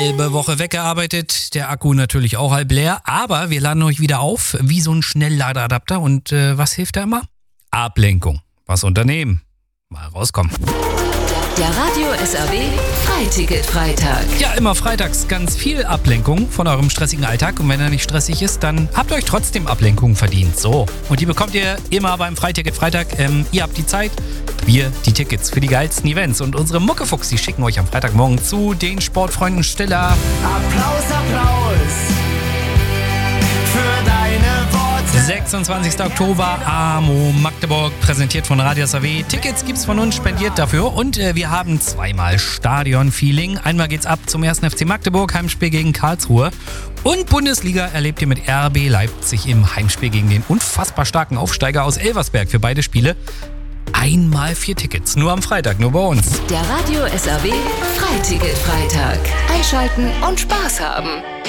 Halbe Woche weggearbeitet, der Akku natürlich auch halb leer, aber wir laden euch wieder auf, wie so ein Schnellladeadapter. Und was hilft da immer? Ablenkung. Was unternehmen? Mal rauskommen. Der Radio SRW Freiticket-Freitag. Ja, immer freitags ganz viel Ablenkung von eurem stressigen Alltag. Und wenn er nicht stressig ist, dann habt ihr euch trotzdem Ablenkung verdient. So, und die bekommt ihr immer beim Freiticket-Freitag. Ihr habt die Zeit, wir die Tickets für die geilsten Events. Und unsere Muckefuchs, die schicken euch am Freitagmorgen zu den Sportfreunden Stiller. Applaus, Applaus für deine Worte. 26. Oktober, AMO Magdeburg, präsentiert von Radio SRW. Tickets gibt's von uns, spendiert dafür. Und wir haben zweimal Stadion-Feeling. Einmal geht's ab zum 1. FC Magdeburg, Heimspiel gegen Karlsruhe. Und Bundesliga erlebt ihr mit RB Leipzig im Heimspiel gegen den unfassbar starken Aufsteiger aus Elversberg für beide Spiele. Einmal 4 Tickets, nur am Freitag, nur bei uns. Der Radio SRW Freiticket-Freitag. Einschalten und Spaß haben.